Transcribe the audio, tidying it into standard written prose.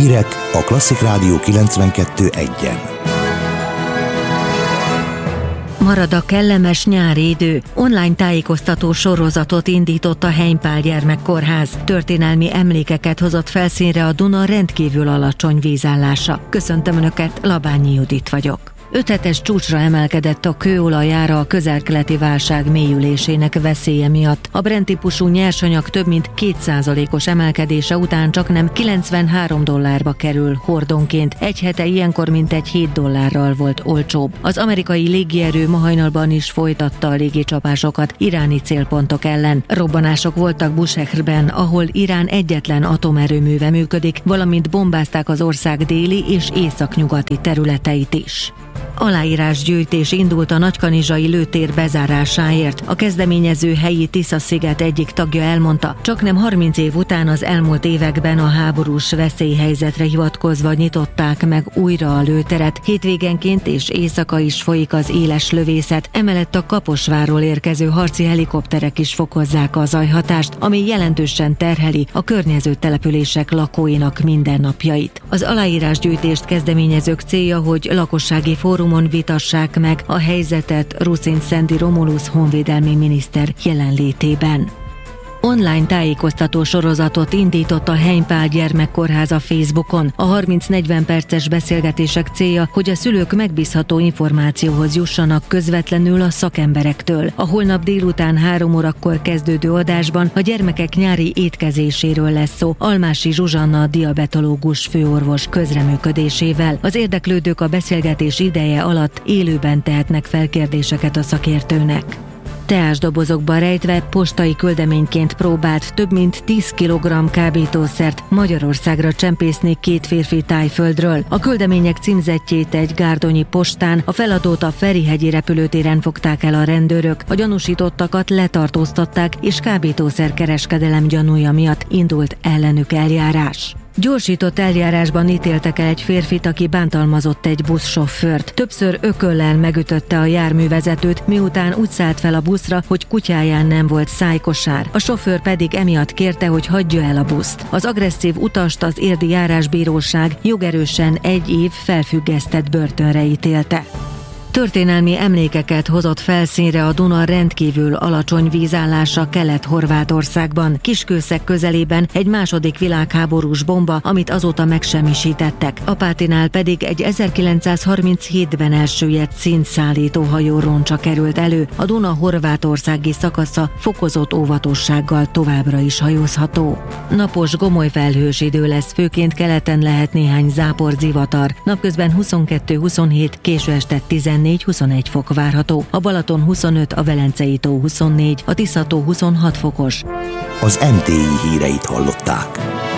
Hírek a Klasszik Rádió 92.1-en. Marad a kellemes nyári idő. Online tájékoztató sorozatot indított a Heimpál Gyermekkórház. Történelmi emlékeket hozott felszínre a Duna rendkívül alacsony vízállása. Köszöntöm Önöket, Labányi Judit vagyok. 5 hetes csúcsra emelkedett a kőolajára a közel-keleti válság mélyülésének veszélye miatt. A Brent-típusú nyersanyag több mint 2%-os emelkedése után csaknem $93 kerül hordonként. Egy hete ilyenkor mintegy $7 volt olcsóbb. Az amerikai légierő ma hajnalban is folytatta a légicsapásokat iráni célpontok ellen. Robbanások voltak Bushehrben, ahol Irán egyetlen atomerőműve működik, valamint bombázták az ország déli és északnyugati területeit is. Aláírásgyűjtés indult a nagykanizsai lőtér bezárásáért. A kezdeményező helyi Tisza-sziget egyik tagja elmondta, csaknem 30 év után az elmúlt években a háborús veszélyhelyzetre hivatkozva nyitották meg újra a lőteret. Hétvégenként és éjszaka is folyik az éles lövészet, emellett a Kaposvárról érkező harci helikopterek is fokozzák a zajhatást, ami jelentősen terheli a környező települések lakóinak mindennapjait. Az aláírásgyűjtést kezdeményezők célja, hogy lakossági fórumon vitassák meg a helyzetet Ruszin Szendi Romulusz honvédelmi miniszter jelenlétében. Online tájékoztató sorozatot indított a Heimpál Gyermekkórház a Facebookon. A 30-40 perces beszélgetések célja, hogy a szülők megbízható információhoz jussanak közvetlenül a szakemberektől. A holnap délután 3 órakor kezdődő adásban a gyermekek nyári étkezéséről lesz szó, Almási Zsuzsanna diabetológus főorvos közreműködésével. Az érdeklődők a beszélgetés ideje alatt élőben tehetnek fel kérdéseket a szakértőnek. Teásdobozokba rejtve postai küldeményként próbált több mint 10 kg kábítószert Magyarországra csempészni 2 férfi Tájföldről. A küldemények címzettjét egy gárdonyi postán, a feladót a Ferihegyi repülőtéren fogták el a rendőrök. A gyanúsítottakat letartóztatták, és kábítószerkereskedelem gyanúja miatt indult ellenük eljárás. Gyorsított eljárásban ítéltek el egy férfit, aki bántalmazott egy buszsofőrt. Többször ököllel megütötte a járművezetőt, miután úgy szállt fel a buszra, hogy kutyáján nem volt szájkosár. A sofőr pedig emiatt kérte, hogy hagyja el a buszt. Az agresszív utast az érdi járásbíróság jogerősen 1 év felfüggesztett börtönre ítélte. Történelmi emlékeket hozott felszínre a Duna rendkívül alacsony vízállása Kelet-Horvátországban. Kiskőszeg közelében egy második világháborús bomba, amit azóta megsemmisítettek. Apátinál pedig egy 1937-ben elsüllyedt színszállító hajó roncsa került elő. A Duna horvátországi szakasza fokozott óvatossággal továbbra is hajózható. Napos, gomoly felhős idő lesz, főként keleten lehet néhány zápor-zivatar. Napközben 22-27, késő este 14-21 fok várható. A Balaton 25, a Velencei-tó 24, a Tisza-tó 26 fokos. Az MTI híreit hallották.